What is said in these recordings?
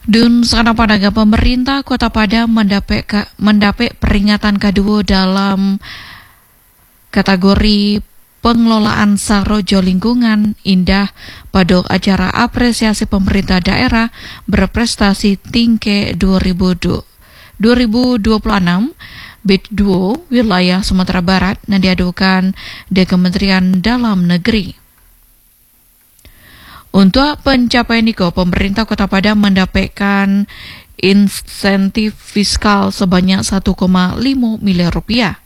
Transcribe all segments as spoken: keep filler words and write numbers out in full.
Dun Sana Padaga pemerintah Kota Padang mendapat mendapat peringatan kedua dalam kategori pengelolaan sarojo lingkungan indah pada acara apresiasi pemerintah daerah berprestasi tingke dua ribu dua puluh enam B I D dua wilayah Sumatera Barat yang diadukan di Kementerian Dalam Negeri. Untuk pencapaian itu, pemerintah Kota Padang mendapatkan insentif fiskal sebanyak satu koma lima miliar rupiah.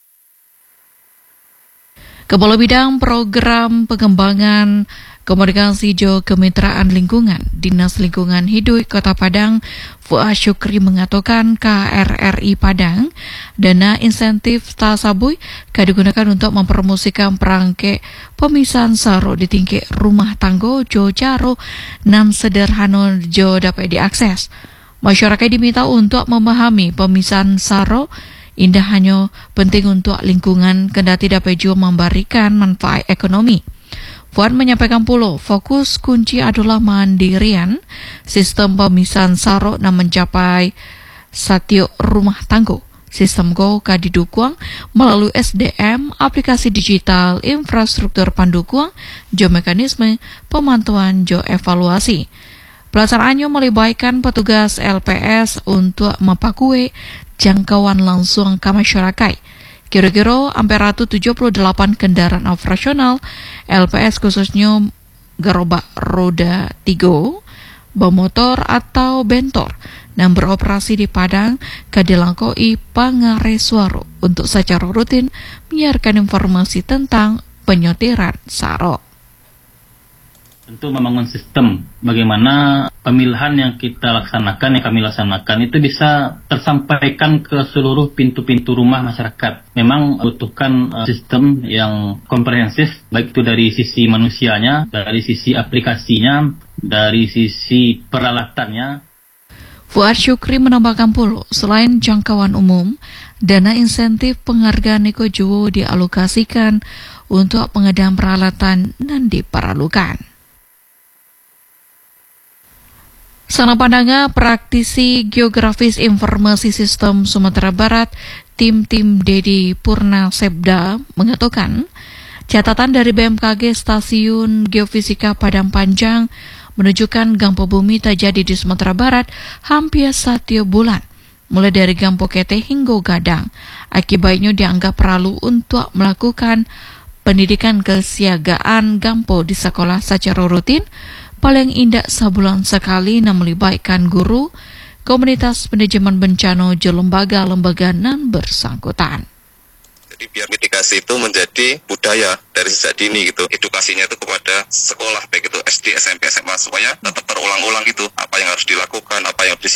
Kepala Bidang Program Pengembangan Komunikasi Jo Kemitraan Lingkungan Dinas Lingkungan Hidup Kota Padang Fuad Syukri mengatakan K R R I Padang dana insentif tasabui digunakan untuk mempromosikan perangke pemisahan saro di tingkat rumah tangga Jo Jaro nan sederhana Jo dapat diakses. Masyarakat diminta untuk memahami pemisahan saro indah hanya penting untuk lingkungan kendati dapat juga memberikan manfaat ekonomi. Fuad menyampaikan pula fokus kunci adalah mandirian sistem pemisahan saro dan mencapai satu rumah tangga. Sistem Go kadidukung melalui S D M, aplikasi digital, infrastruktur pendukung, jo mekanisme pemantauan jo evaluasi. Pelaksanaannya melibatkan petugas L P S untuk mempakui jangkauan langsung ke masyarakat. Kira-kira hampir tujuh puluh delapan kendaraan operasional L P S khususnya gerobak roda tiga, bermotor atau bentor dan beroperasi di Padang kadilangkoi Pangaresuaro untuk secara rutin menyiarkan informasi tentang penyotiran saro. Tentu membangun sistem bagaimana pemilihan yang kita laksanakan, yang kami laksanakan itu bisa tersampaikan ke seluruh pintu-pintu rumah masyarakat. Memang membutuhkan uh, sistem yang komprehensif, baik itu dari sisi manusianya, dari sisi aplikasinya, dari sisi peralatannya. Fuad Syukri menambahkan pula, selain jangkauan umum, dana insentif penghargaan Eko Juwo dialokasikan untuk pengadaan peralatan dan diperlukan. Sana Pandanga, praktisi geografis informasi sistem Sumatera Barat, tim-tim Dedi Purna Sebda mengatakan, catatan dari B M K G Stasiun Geofisika Padang Panjang menunjukkan gempa bumi terjadi di Sumatera Barat hampir satu bulan, mulai dari Gampo Kete hingga Gadang. Akibatnya dianggap perlu untuk melakukan pendidikan kesiagaan Gampo di sekolah secara rutin, paling indah sebulan sekali dan melibatkan guru, komunitas manajemen bencana, lembaga-lembaga nan bersangkutan. Jadi biar mitigasi itu menjadi budaya dari sejak dini gitu. Edukasinya itu kepada sekolah, baik itu S D, S M P, S M A, supaya tetap terulang-ulang gitu. Apa yang harus dilakukan, apa yang harus